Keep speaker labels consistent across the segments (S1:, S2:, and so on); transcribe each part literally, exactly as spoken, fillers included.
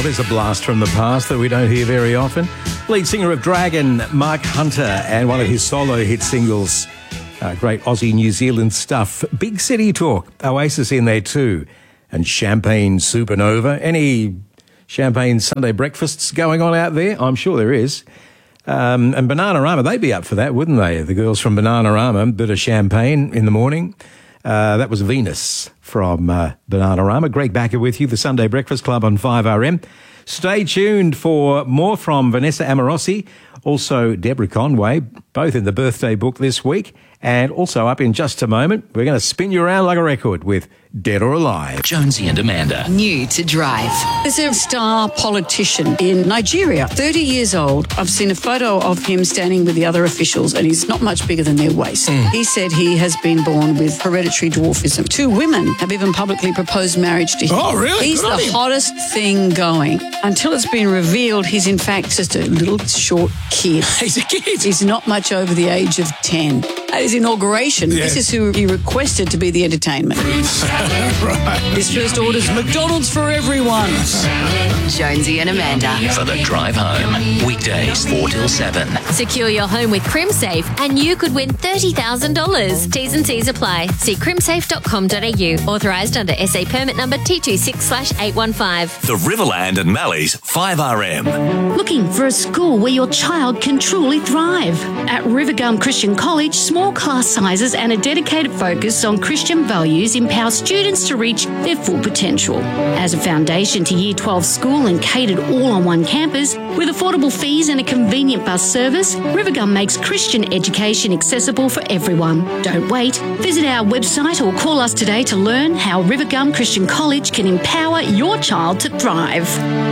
S1: there's a blast from the past that we don't hear very often. Lead singer of Dragon, Mark Hunter, and one of his solo hit singles, uh, great Aussie New Zealand stuff. Big City Talk, Oasis in there too, and Champagne Supernova. Any Champagne Sunday breakfasts going on out there? I'm sure there is. Um, and Bananarama, they'd be up for that, wouldn't they? The girls from Bananarama, bit of champagne in the morning. Uh, that was Venus from uh, Bananarama. Greg Backer with you, the Sunday Breakfast Club on five R M. Stay tuned for more from Vanessa Amorosi, also Deborah Conway, both in the birthday book this week. And also up in just a moment, we're going to spin you around like a record with Dead or Alive.
S2: Jonesy and Amanda.
S3: New to drive. There's a star politician in Nigeria, thirty years old. I've seen a photo of him standing with the other officials, and he's not much bigger than their waist. Mm. He said he has been born with hereditary dwarfism. Two women have even publicly proposed marriage to him.
S4: Oh, really?
S3: He's
S4: Good
S3: the hottest thing going. Until it's been revealed, he's in fact just a little short kid.
S4: He's a kid.
S3: He's not much over the age of ten. At his inauguration,
S4: Yes.
S3: this is who he requested to be the entertainment.
S4: Right.
S3: His first order's McDonald's for everyone.
S2: Jonesy and Amanda. For the drive home. Weekdays four till seven.
S5: Secure your home with CrimSafe and you could win thirty thousand dollars. T's and C's apply. See crimsafe dot com dot a u. Authorised under S A permit number T two six slash eight one five.
S6: The Riverland and Mallee's five R M.
S7: Looking for a school where your child can truly thrive? At Rivergum Christian College, small class sizes and a dedicated focus on Christian values empower students to reach their full potential. As a foundation to Year twelve school and catered all on one campus, with affordable fees and a convenient bus service, Rivergum makes Christian education accessible for everyone. Don't wait. Visit our website or call us today to learn how Rivergum Christian College can empower your child to thrive.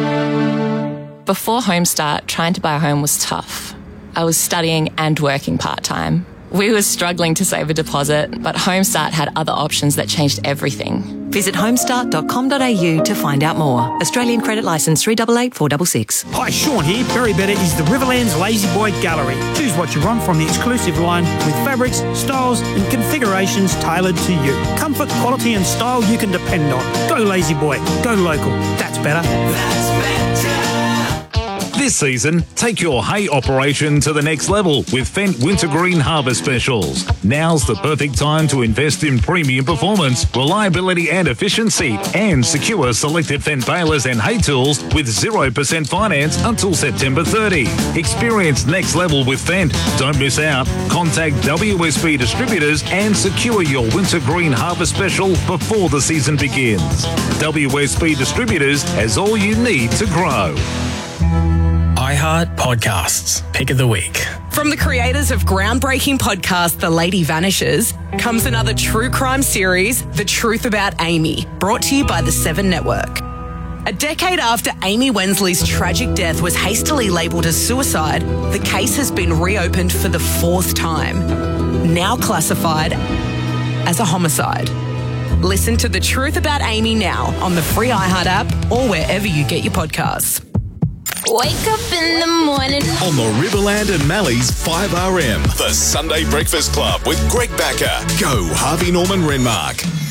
S8: Before Homestart, trying to buy a home was tough. I was studying and working part-time. We were struggling to save a deposit, but Homestart had other options that changed everything.
S9: Visit homestart dot com dot a u to find out more. Australian credit licence three eight eight four six six.
S10: Hi, Sean here. Berry Better is the Riverland's Lazy Boy Gallery. Choose what you want from the exclusive line with fabrics, styles and configurations tailored to you. Comfort, quality and style you can depend on. Go Lazy Boy. Go local. That's better. That's better.
S6: This season, take your hay operation to the next level with Fendt Wintergreen Harvest Specials. Now's the perfect time to invest in premium performance, reliability and efficiency, and secure selected Fendt balers and hay tools with zero percent finance until September thirtieth. Experience next level with Fendt. Don't miss out. Contact W S B Distributors and secure your Wintergreen Harvest Special before the season begins. W S B Distributors has all you need to grow.
S11: iHeart Podcasts, Pick of the Week.
S12: From the creators of groundbreaking podcast The Lady Vanishes comes another true crime series, The Truth About Amy, brought to you by the Seven Network. A decade after Amy Wensley's tragic death was hastily labelled as suicide, the case has been reopened for the fourth time, now classified as a homicide. Listen to The Truth About Amy now on the free iHeart app or wherever you get your podcasts.
S5: Wake up in the morning.
S6: On the Riverland and Mallee's five R M. The Sunday Breakfast Club with Greg Backer. Go Harvey Norman Renmark.